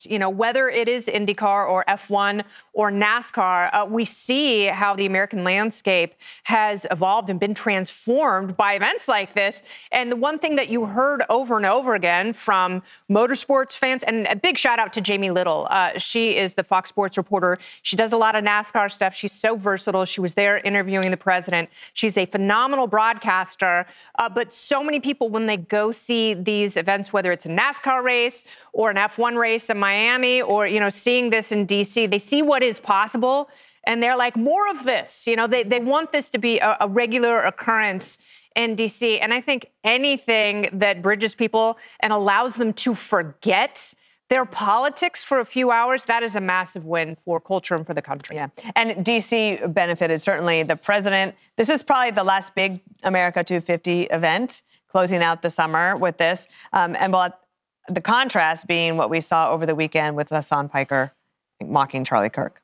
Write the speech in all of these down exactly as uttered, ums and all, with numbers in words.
You know, whether it is IndyCar or F one or NASCAR, uh, we see how the American landscape has evolved and been transformed by events like this. And the one thing that you heard over and over again from motorsports fans, and a big shout out to Jamie Little. Uh, she is the Fox Sports reporter. She does a lot of NASCAR stuff. She's so versatile. She was there interviewing the president. She's a phenomenal broadcaster. Uh, but so many people, when they go see these events, whether it's a NASCAR race or an F one race in Miami, or, you know, seeing this in D C, they see what is possible, and they're like, more of this. You know, they, they want this to be a, a regular occurrence in D C. And I think anything that bridges people and allows them to forget their politics for a few hours, that is a massive win for culture and for the country. Yeah, and D C benefited, certainly. The president, this is probably the last big America two fifty event, closing out the summer with this. Um, and we'll the contrast being what we saw over the weekend with Hasan Piker mocking Charlie Kirk.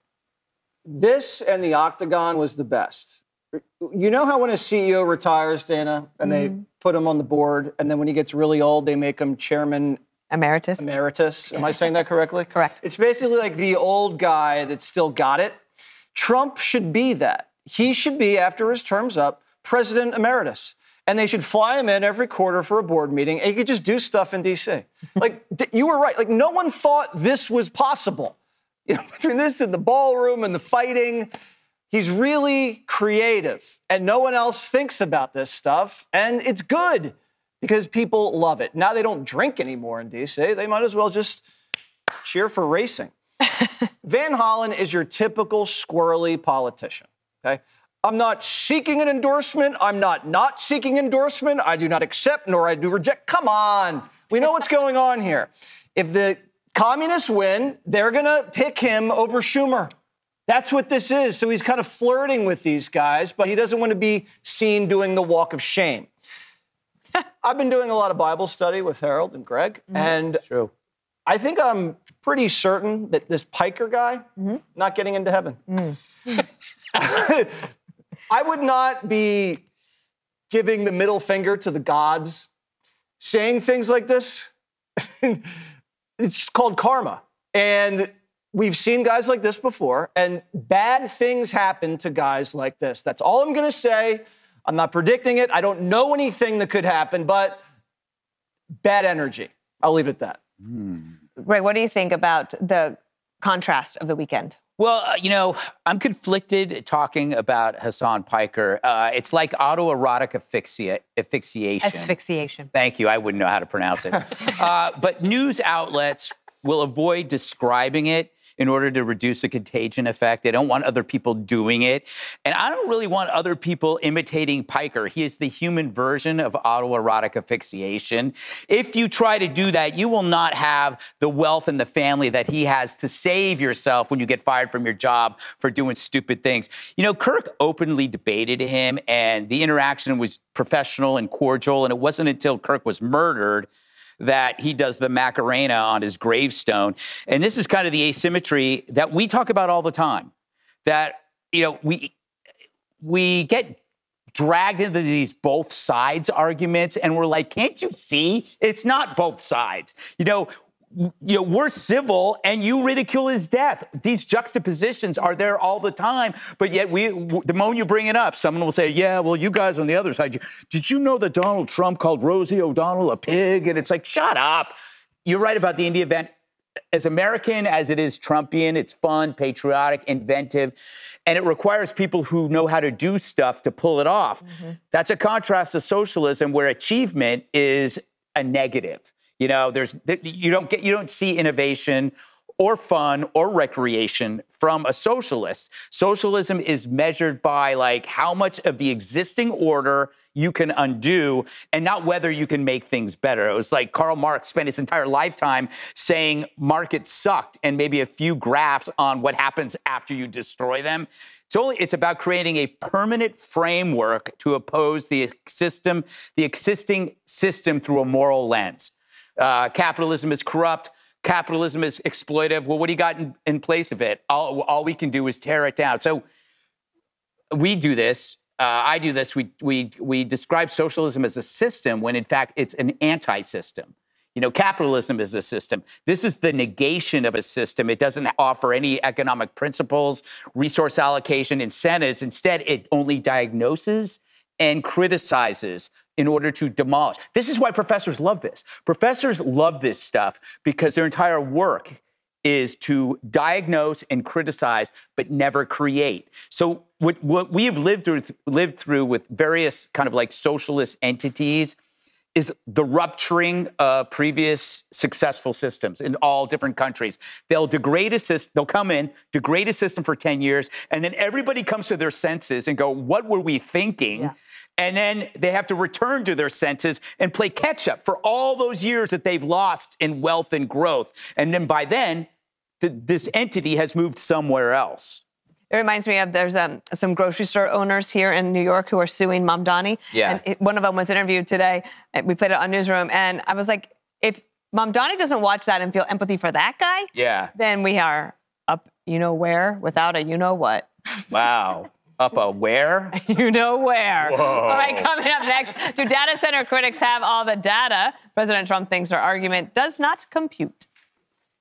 This and the Octagon was the best. You know how when a C E O retires, Dana, and mm-hmm. they put him on the board, and then when he gets really old, they make him chairman emeritus? Emeritus. Am I saying that correctly? Correct. It's basically like the old guy that still got it. Trump should be that. He should be, after his term's up, president emeritus. And they should fly him in every quarter for a board meeting, and he could just do stuff in D C. Like, you were right. Like, no one thought this was possible. You know, between this and the ballroom and the fighting, he's really creative, and no one else thinks about this stuff, and it's good because people love it. Now they don't drink anymore in D C. They might as well just cheer for racing. Van Hollen is your typical squirrely politician, okay? I'm not seeking an endorsement. I'm not not seeking endorsement. I do not accept nor I do reject. Come on. We know what's going on here. If the communists win, they're going to pick him over Schumer. That's what this is. So he's kind of flirting with these guys, but he doesn't want to be seen doing the walk of shame. I've been doing a lot of Bible study with Harold and Greg, mm-hmm. and True. I think I'm pretty certain that this Piker guy mm-hmm. not getting into heaven. Mm. I would not be giving the middle finger to the gods, saying things like this. It's called karma. And we've seen guys like this before, and bad things happen to guys like this. That's all I'm going to say. I'm not predicting it. I don't know anything that could happen, but bad energy. I'll leave it at that. Mm. Ray, what do you think about the contrast of the weekend? Well, uh, you know, I'm conflicted talking about Hasan Piker. Uh, it's like autoerotic asphyxia, asphyxiation. Asphyxiation. Thank you. I wouldn't know how to pronounce it. uh, but news outlets will avoid describing it in order to reduce the contagion effect. They don't want other people doing it. And I don't really want other people imitating Piker. He is the human version of autoerotic asphyxiation. If you try to do that, you will not have the wealth and the family that he has to save yourself when you get fired from your job for doing stupid things. You know, Kirk openly debated him, and the interaction was professional and cordial, and it wasn't until Kirk was murdered that he does the Macarena on his gravestone. And this is kind of the asymmetry that we talk about all the time, that, you know, we we get dragged into these both sides arguments, and we're like, can't you see? It's not both sides. You know, you know, we're civil and you ridicule his death. These juxtapositions are there all the time, but yet we, the moment you bring it up, someone will say, yeah, well, you guys on the other side, did you know that Donald Trump called Rosie O'Donnell a pig? And it's like, shut up. You're right about the Indy event. As American as it is Trumpian, it's fun, patriotic, inventive, and it requires people who know how to do stuff to pull it off. Mm-hmm. That's a contrast to socialism, where achievement is a negative. You know, there's you don't get you don't see innovation or fun or recreation from a socialist. Socialism is measured by, like, how much of the existing order you can undo and not whether you can make things better. It was like Karl Marx spent his entire lifetime saying markets sucked and maybe a few graphs on what happens after you destroy them. It's only it's about creating a permanent framework to oppose the system, the existing system through a moral lens. Uh, capitalism is corrupt. Capitalism is exploitive. Well, what do you got in, in place of it? All, all we can do is tear it down. So we do this. Uh, I do this. We we we describe socialism as a system when, in fact, it's an anti-system. You know, capitalism is a system. This is the negation of a system. It doesn't offer any economic principles, resource allocation, incentives. Instead, it only diagnoses and criticizes in order to demolish. This is why professors love this. Professors love this stuff because their entire work is to diagnose and criticize, but never create. So what, what we have lived through, lived through with various kind of like socialist entities is the rupturing of previous successful systems in all different countries. They'll degrade a system, they'll come in, degrade a system for ten years, and then everybody comes to their senses and go, what were we thinking? Yeah. And then they have to return to their senses and play catch up for all those years that they've lost in wealth and growth. And then by then, th- this entity has moved somewhere else. It reminds me of there's um, some grocery store owners here in New York who are suing Mamdani. Yeah. And it, one of them was interviewed today. And we played it on Newsroom. And I was like, if Mamdani doesn't watch that and feel empathy for that guy, yeah, then we are up you know where without a you know what. Wow. Up a where? You know where. Whoa. All right, coming up next, do data center critics have all the data? President Trump thinks our argument does not compute.